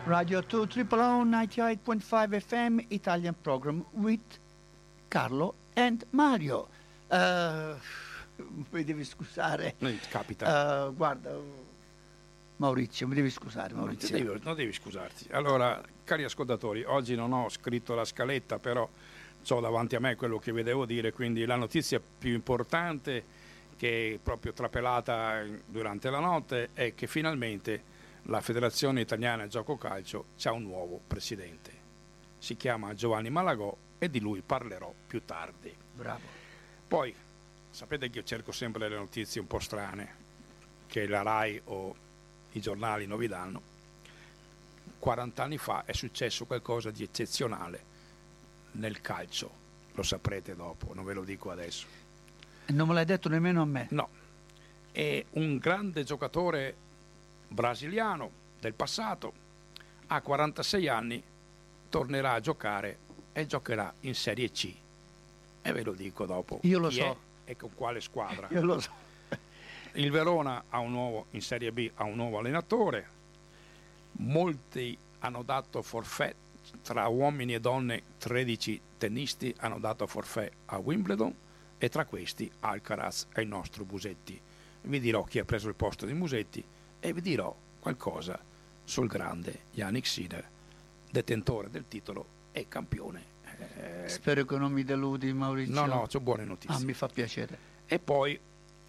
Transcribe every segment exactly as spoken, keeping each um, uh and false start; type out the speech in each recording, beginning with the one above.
Radio two triple O ninety-eight point five F M Italian program with Carlo and Mario. Uh, mi devi scusare. Non capita. Uh, guarda, Maurizio, mi devi scusare, Maurizio. Non devi, non devi scusarti. Allora, cari ascoltatori, oggi non ho scritto la scaletta, però ho davanti a me quello che vi devo dire, quindi la notizia più importante che è proprio trapelata durante la notte è che finalmente la Federazione Italiana Gioco Calcio c'ha un nuovo presidente. Si chiama Giovanni Malagò e di lui parlerò più tardi. Bravo. Poi, sapete che io cerco sempre le notizie un po' strane, che la RAI o i giornali non vi danno. quaranta anni fa è successo qualcosa di eccezionale nel calcio. Lo saprete dopo, non ve lo dico adesso. Non me l'hai detto nemmeno a me. No. È un grande giocatore brasiliano del passato, a quarantasei anni tornerà a giocare e giocherà in Serie C e ve lo dico dopo. Io lo chi so. È e con quale squadra. Io lo so. Il Verona ha un nuovo, in Serie B ha un nuovo allenatore, molti hanno dato forfait, tra uomini e donne tredici tennisti hanno dato forfait a Wimbledon e tra questi Alcaraz e il nostro Musetti. Vi dirò chi ha preso il posto di Musetti e vi dirò qualcosa sul grande Jannik Sinner, detentore del titolo e campione. Eh, Spero che non mi deludi, Maurizio. No, no, c'ho buone notizie. Ah, mi fa piacere. E poi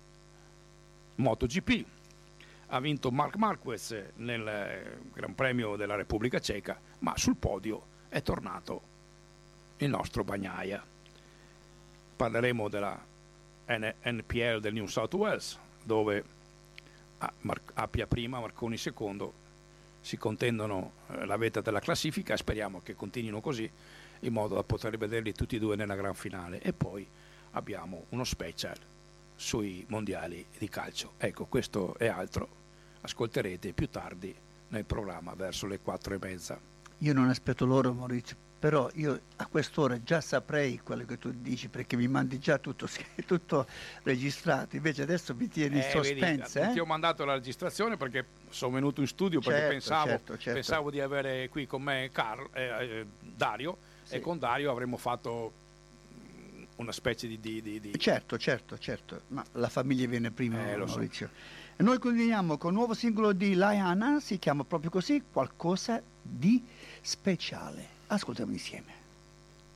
MotoGP. Ha vinto Marc Marquez nel Gran Premio della Repubblica Ceca, ma sul podio è tornato il nostro Bagnaia. Parleremo della N P L del New South Wales, dove Appia prima, Marconi secondo si contendono la vetta della classifica e speriamo che continuino così in modo da poter vederli tutti e due nella gran finale. E poi abbiamo uno special sui mondiali di calcio. Ecco, questo e altro ascolterete più tardi nel programma verso le quattro e mezza. Io non aspetto loro, Maurizio, però io a quest'ora già saprei quello che tu dici, perché mi mandi già tutto, tutto registrato, invece adesso mi tieni in eh, suspense. Vedi, eh? Ti ho mandato la registrazione perché sono venuto in studio perché certo, pensavo, certo, certo. pensavo di avere qui con me Carl, eh, eh, Dario, sì. E con Dario avremmo fatto una specie di, di, di, di... Certo, certo, certo, ma la famiglia viene prima, eh, Maurizio. So. E noi continuiamo con un nuovo singolo di Laiana, si chiama proprio così, Qualcosa di speciale. Ascoltiamo insieme.